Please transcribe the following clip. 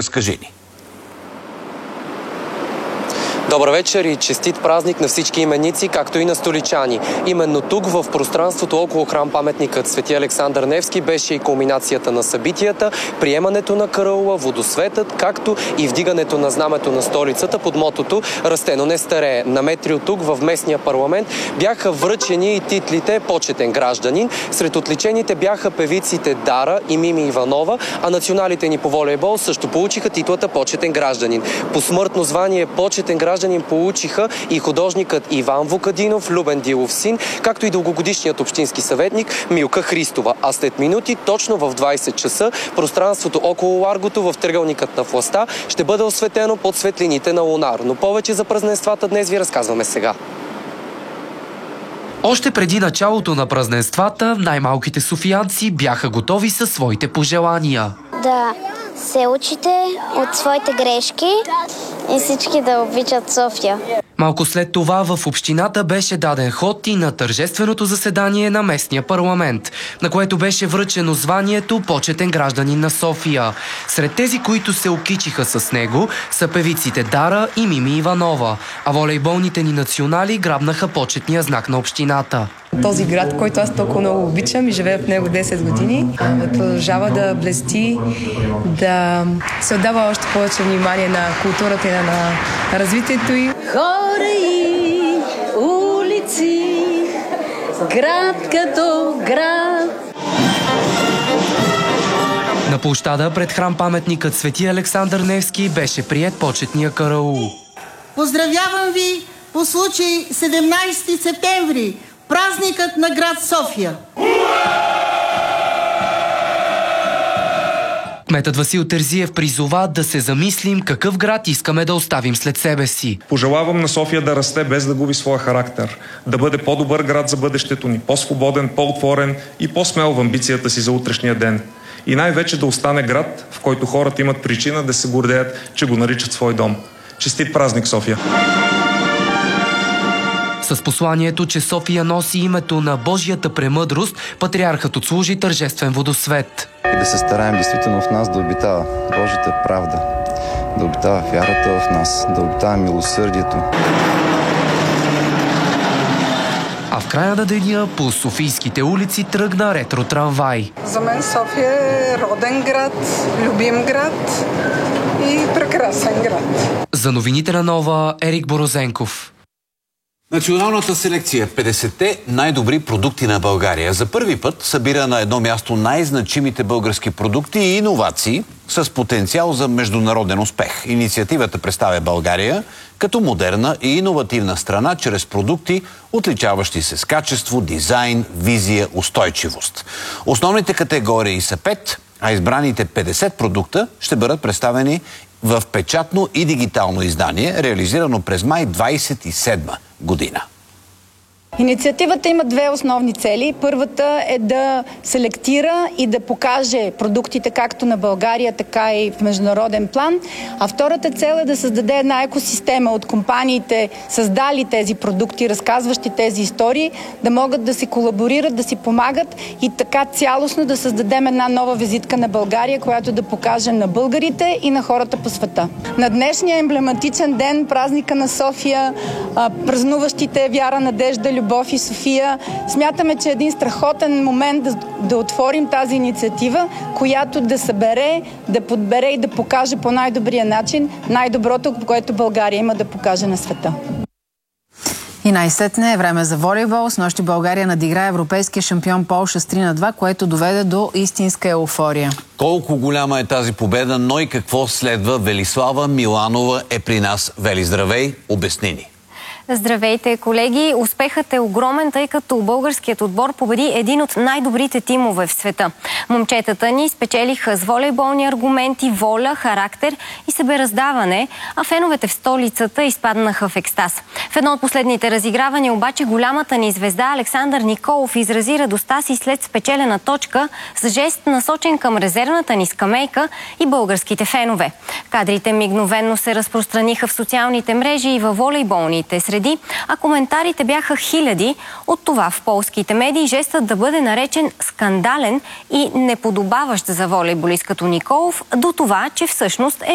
Разкажи ни. Добър вечер и честит празник на всички именици, както и на столичани. Именно тук, в пространството около храм-паметникът Свети Александър Невски, беше и кулминацията на събитията, приемането на караула, водосветът, както и вдигането на знамето на столицата под мотото "Растено не старее". На метри от тук, в местния парламент, бяха връчени и титлите "Почетен гражданин". Сред отличените бяха певиците Дара и Мими Иванова, а националите ни по волейбол също получиха титлата "Почетен гражданин". Посмъртно звание "Почетен гражданин" получиха и художникът Иван Вукадинов, Любен Дилов син, както и дългогодишният общински съветник Милка Христова. А след минути, точно в 20 часа, пространството около Ларгото в триъгълникът на властта ще бъде осветено под светлините на Лунар. Но повече за празненствата днес ви разказваме сега. Още преди началото на празненствата, най-малките софиянци бяха готови със своите пожелания. Да се учите от своите грешки и всички да обичат София. Малко след това в общината беше даден ход и на тържественото заседание на местния парламент, на което беше връчено званието "Почетен гражданин на София". Сред тези, които се окичиха с него, са певиците Дара и Мими Иванова, а волейболните ни национали грабнаха почетния знак на общината. Този град, който аз толкова много обичам и живея в него 10 години, продължава да блести, да се отдава още повече внимание на културата и на развитието й. Хора и улици, град като град. На площада пред храм-паметникът Свети Александър Невски беше приет почетния караул. Поздравявам ви по случай 17 септември, празникът на град София. Кметът Васил Терзиев призова да се замислим какъв град искаме да оставим след себе си. Пожелавам на София да расте без да губи своя характер, да бъде по-добър град за бъдещето ни, по-свободен, по-отворен и по-смел в амбицията си за утрешния ден. И най-вече да остане град, в който хората имат причина да се гордеят, че го наричат свой дом. Честит празник, София! С посланието, че София носи името на Божията премъдрост, патриархът отслужи тържествен водосвет. И да се стараем действително в нас да обитава Божията правда, да обитава вярата в нас, да обитава милосърдието. А в края на деня по софийските улици тръгна ретро-трамвай. За мен София е роден град, любим град и прекрасен град. За новините на Нова, Ерик Борозенков. Националната селекция 50-те най-добри продукти на България за първи път събира на едно място най-значимите български продукти и иновации с потенциал за международен успех. Инициативата представя България като модерна и иновативна страна чрез продукти, отличаващи се с качество, дизайн, визия, устойчивост. Основните категории са 5, а избраните 50 продукта ще бъдат представени в печатно и дигитално издание, реализирано през май 27 година. Инициативата има две основни цели. Първата е да селектира и да покаже продуктите както на България, така и в международен план. А втората цел е да създаде една екосистема от компаниите, създали тези продукти, разказващи тези истории, да могат да си колаборират, да си помагат и така цялостно да създадем една нова визитка на България, която да покаже на българите и на хората по света. На днешния емблематичен ден, празника на София, празнуващите вяра, надежда, любов и София, смятаме, че е един страхотен момент да отворим тази инициатива, която да събере, да подбере и да покаже по най-добрия начин най-доброто, което България има да покаже на света. И най-сетне е време за волейбол. Снощи България надигра европейския шампион Полша с 3-2, което доведе до истинска еуфория. Колко голяма е тази победа, но и какво следва? Велислава Миланова е при нас. Вели, здравей, обясни ни. Здравейте, колеги! Успехът е огромен, тъй като българският отбор победи един от най-добрите тимове в света. Момчетата ни спечелиха с волейболни аргументи, воля, характер и себераздаване, а феновете в столицата изпаднаха в екстаз. В едно от последните разигравания обаче голямата ни звезда Александър Николов изрази радостта си след спечелена точка с жест насочен към резервната ни скамейка и българските фенове. Кадрите мигновенно се разпространиха в социалните мрежи и във волейболните среди, а коментарите бяха хиляди. От това в полските медии жестът да бъде наречен скандален и неподобаващ за волейболист като Николов, до това, че всъщност е